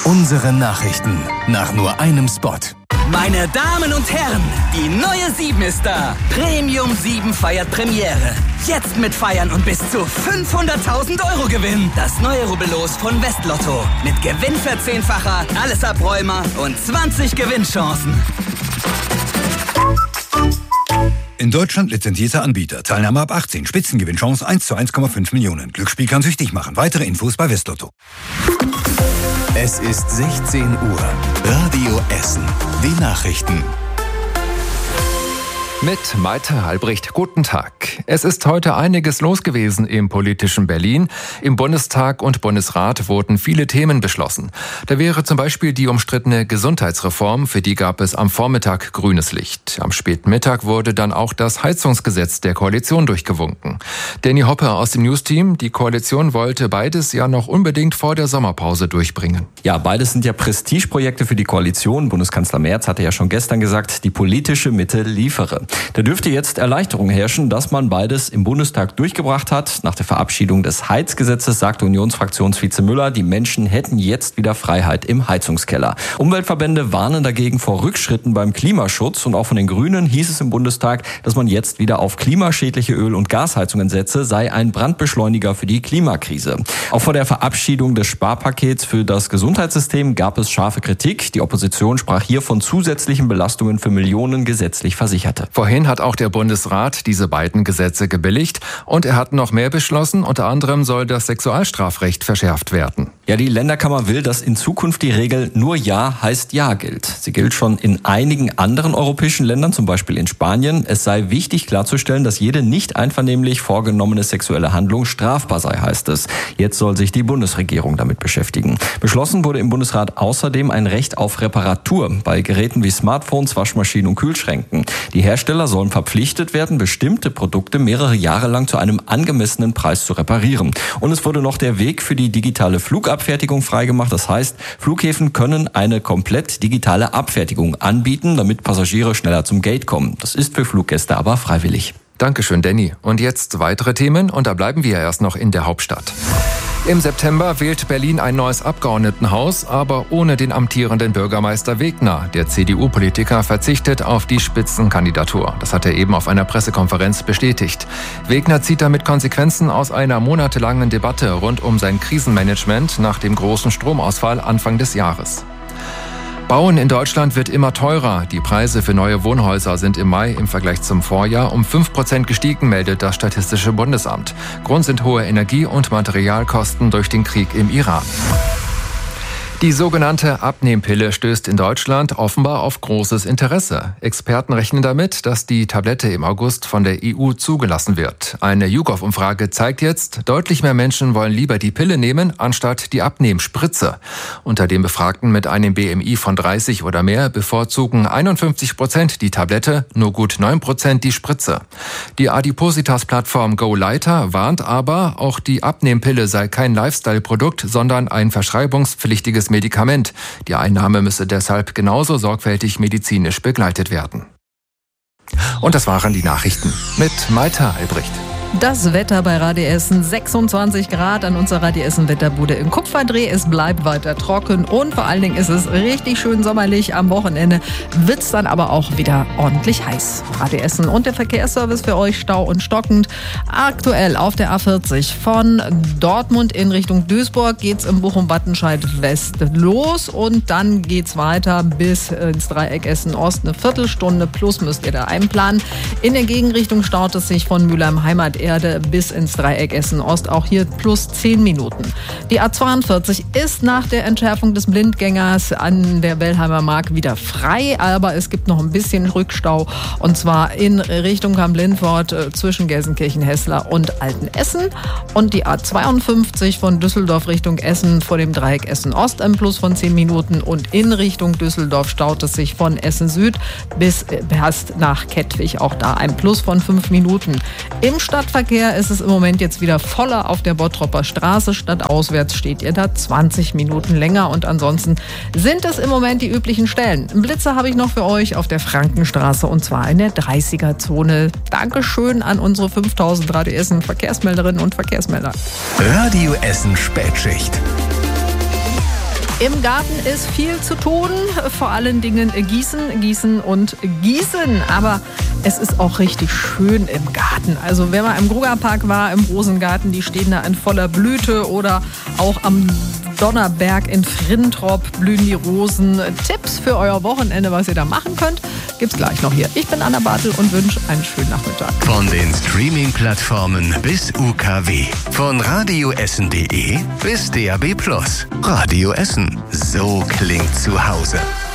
Unsere Nachrichten nach nur einem Spot. Meine Damen und Herren, die neue 7 ist da. Premium 7 feiert Premiere. Jetzt mit Feiern und bis zu 500.000 Euro Gewinn. Das neue Rubbellos von Westlotto. Mit Gewinnverzehnfacher, alles Abräumer und 20 Gewinnchancen. In Deutschland lizenzierter Anbieter. Teilnahme ab 18. Spitzengewinnchance 1 zu 1,5 Millionen. Glücksspiel kann süchtig machen. Weitere Infos bei Westlotto. Es ist 16 Uhr. Radio Essen. Die Nachrichten. Mit Malte Albrecht, guten Tag. Es ist heute einiges los gewesen im politischen Berlin. Im Bundestag und Bundesrat wurden viele Themen beschlossen. Da wäre zum Beispiel die umstrittene Gesundheitsreform, für die gab es am Vormittag grünes Licht. Am späten Mittag wurde dann auch das Heizungsgesetz der Koalition durchgewunken. Danny Hoppe aus dem Newsteam, die Koalition wollte beides ja noch unbedingt vor der Sommerpause durchbringen. Ja, beides sind ja Prestigeprojekte für die Koalition. Bundeskanzler Merz hatte ja schon gestern gesagt, die politische Mitte liefere. Da dürfte jetzt Erleichterung herrschen, dass man beides im Bundestag durchgebracht hat. Nach der Verabschiedung des Heizgesetzes sagte Unionsfraktionsvize Müller, die Menschen hätten jetzt wieder Freiheit im Heizungskeller. Umweltverbände warnen dagegen vor Rückschritten beim Klimaschutz. Und auch von den Grünen hieß es im Bundestag, dass man jetzt wieder auf klimaschädliche Öl- und Gasheizungen setze, sei ein Brandbeschleuniger für die Klimakrise. Auch vor der Verabschiedung des Sparpakets für das Gesundheitssystem gab es scharfe Kritik. Die Opposition sprach hier von zusätzlichen Belastungen für Millionen gesetzlich Versicherte. Vorhin hat auch der Bundesrat diese beiden Gesetze gebilligt und er hat noch mehr beschlossen. Unter anderem soll das Sexualstrafrecht verschärft werden. Ja, die Länderkammer will, dass in Zukunft die Regel nur Ja heißt Ja gilt. Sie gilt schon in einigen anderen europäischen Ländern, zum Beispiel in Spanien. Es sei wichtig klarzustellen, dass jede nicht einvernehmlich vorgenommene sexuelle Handlung strafbar sei, heißt es. Jetzt soll sich die Bundesregierung damit beschäftigen. Beschlossen wurde im Bundesrat außerdem ein Recht auf Reparatur bei Geräten wie Smartphones, Waschmaschinen und Kühlschränken. Die Hersteller sollen verpflichtet werden, bestimmte Produkte mehrere Jahre lang zu einem angemessenen Preis zu reparieren. Und es wurde noch der Weg für die digitale Flugabfertigung freigemacht. Das heißt, Flughäfen können eine komplett digitale Abfertigung anbieten, damit Passagiere schneller zum Gate kommen. Das ist für Fluggäste aber freiwillig. Dankeschön, Danny. Und jetzt weitere Themen und da bleiben wir erst noch in der Hauptstadt. Im September wählt Berlin ein neues Abgeordnetenhaus, aber ohne den amtierenden Bürgermeister Wegner. Der CDU-Politiker verzichtet auf die Spitzenkandidatur. Das hat er eben auf einer Pressekonferenz bestätigt. Wegner zieht damit Konsequenzen aus einer monatelangen Debatte rund um sein Krisenmanagement nach dem großen Stromausfall Anfang des Jahres. Bauen in Deutschland wird immer teurer. Die Preise für neue Wohnhäuser sind im Mai im Vergleich zum Vorjahr um 5% gestiegen, meldet das Statistische Bundesamt. Grund sind hohe Energie- und Materialkosten durch den Krieg im Iran. Die sogenannte Abnehmpille stößt in Deutschland offenbar auf großes Interesse. Experten rechnen damit, dass die Tablette im August von der EU zugelassen wird. Eine YouGov-Umfrage zeigt jetzt, deutlich mehr Menschen wollen lieber die Pille nehmen, anstatt die Abnehmspritze. Unter den Befragten mit einem BMI von 30 oder mehr bevorzugen 51% die Tablette, nur gut 9% die Spritze. Die Adipositas-Plattform GoLighter warnt aber, auch die Abnehmpille sei kein Lifestyle-Produkt, sondern ein verschreibungspflichtiges Medikament. Die Einnahme müsse deshalb genauso sorgfältig medizinisch begleitet werden. Und das waren die Nachrichten mit Malte Albrecht. Das Wetter bei Radio Essen, 26 Grad an unserer Radio Essen Wetterbude in Kupferdreh. Es bleibt weiter trocken und vor allen Dingen ist es richtig schön sommerlich. Am Wochenende wird es dann aber auch wieder ordentlich heiß. Radio Essen und der Verkehrsservice für euch stau- und stockend. Aktuell auf der A40 von Dortmund in Richtung Duisburg geht's im Bochum-Wattenscheid West los und dann geht's weiter bis ins Dreieck Essen Ost. Eine Viertelstunde plus müsst ihr da einplanen. In der Gegenrichtung staut es sich von Mülheim Heimaterde bis ins Dreieck Essen Ost, auch hier plus 10 Minuten. Die A42 ist nach der Entschärfung des Blindgängers an der Wellheimer Mark wieder frei, aber es gibt noch ein bisschen Rückstau und zwar in Richtung Kamp-Lindfort zwischen Gelsenkirchen-Hessler und Altenessen und die A52 von Düsseldorf Richtung Essen vor dem Dreieck Essen Ost ein Plus von 10 Minuten und in Richtung Düsseldorf staut es sich von Essen Süd bis erst nach Kettwig, auch da ein Plus von 5 Minuten. Im Stadtverkehr ist es im Moment jetzt wieder voller auf der Bottropper Straße. Stadtauswärts steht ihr da 20 Minuten länger und ansonsten sind es im Moment die üblichen Stellen. Einen Blitzer habe ich noch für euch auf der Frankenstraße und zwar in der 30er-Zone. Dankeschön an unsere 5000 Radio Essen Verkehrsmelderinnen und Verkehrsmelder. Radio Essen Spätschicht. Im Garten ist viel zu tun, vor allen Dingen gießen, gießen und gießen. Aber es ist auch richtig schön im Garten. Also wenn man im Grugerpark war, im Rosengarten, die stehen da in voller Blüte, oder auch am Donnerberg in Frintrop blühen die Rosen. Tipps für euer Wochenende, was ihr da machen könnt, gibt's gleich noch hier. Ich bin Anna Bartel und wünsche einen schönen Nachmittag. Von den Streaming-Plattformen bis UKW. Von radioessen.de bis DAB+. Radio Essen. So klingt zu Hause.